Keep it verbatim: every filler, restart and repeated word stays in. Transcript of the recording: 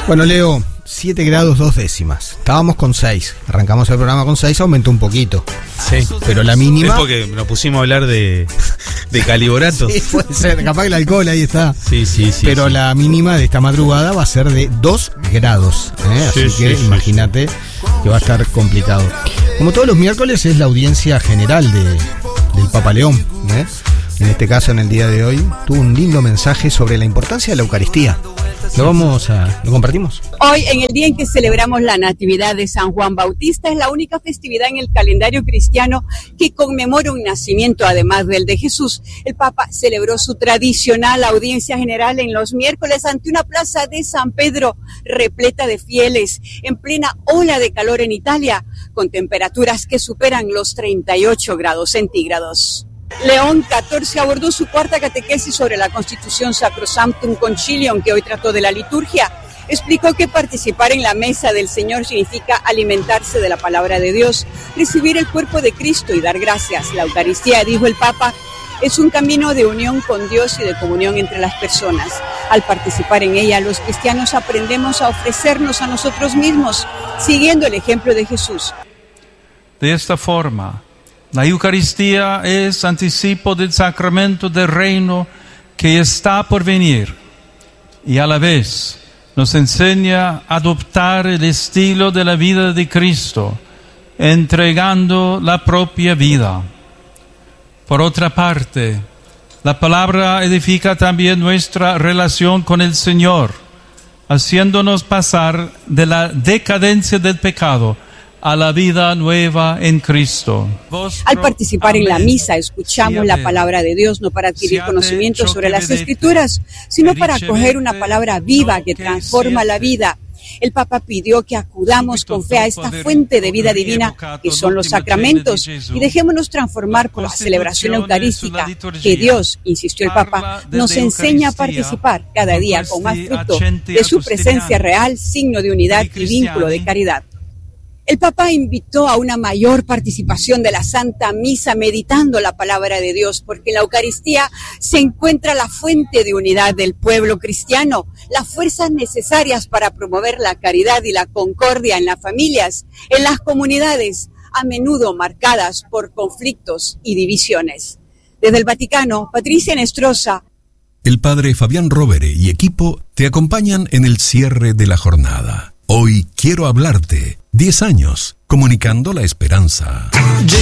Bueno, Leo, siete grados dos décimas. Estábamos con seis. Arrancamos el programa con seis, aumentó un poquito. Sí. Pero la mínima... Es porque nos pusimos a hablar de, de caliborato. Sí, puede ser. Capaz que el alcohol ahí está. Sí, sí, sí. Pero sí. La mínima de esta madrugada va a ser de dos grados. ¿eh? Así Sí, que sí, imagínate sí. que va a estar complicado. Como todos los miércoles es la audiencia general de, del Papa León. ¿eh? En este caso, en el día de hoy, tuvo un lindo mensaje sobre la importancia de la Eucaristía. Lo vamos a... ¿Lo compartimos? Hoy, en el día en que celebramos la Natividad de San Juan Bautista, es la única festividad en el calendario cristiano que conmemora un nacimiento además del de Jesús. El Papa celebró su tradicional audiencia general en los miércoles ante una plaza de San Pedro repleta de fieles, en plena ola de calor en Italia, con temperaturas que superan los treinta y ocho grados centígrados. León catorce abordó su cuarta catequesis sobre la Constitución Sacrosanctum Concilium, que hoy trató de la liturgia. Explicó que participar en la mesa del Señor significa alimentarse de la palabra de Dios, recibir el cuerpo de Cristo y dar gracias. La Eucaristía, dijo el Papa, es un camino de unión con Dios y de comunión entre las personas. Al participar en ella, los cristianos aprendemos a ofrecernos a nosotros mismos, siguiendo el ejemplo de Jesús. De esta forma, la Eucaristía es anticipo del sacramento del reino que está por venir y a la vez nos enseña a adoptar el estilo de la vida de Cristo, entregando la propia vida. Por otra parte, la palabra edifica también nuestra relación con el Señor, haciéndonos pasar de la decadencia del pecado a la vida nueva en Cristo. Al participar en la misa, escuchamos la palabra de Dios no para adquirir conocimiento sobre las Escrituras, sino para acoger una palabra viva que transforma la vida. El Papa pidió que acudamos con fe a esta fuente de vida divina que son los sacramentos y dejémonos transformar por la celebración eucarística que Dios, insistió el Papa, nos enseña a participar cada día con más fruto de su presencia real, signo de unidad y vínculo de caridad. El Papa invitó a una mayor participación de la Santa Misa meditando la palabra de Dios, porque en la Eucaristía se encuentra la fuente de unidad del pueblo cristiano, las fuerzas necesarias para promover la caridad y la concordia en las familias, en las comunidades, a menudo marcadas por conflictos y divisiones. Desde el Vaticano, Patricia Nestrosa. El padre Fabián Rovere y equipo te acompañan en el cierre de la jornada. Hoy quiero hablarte. Diez años, comunicando la esperanza.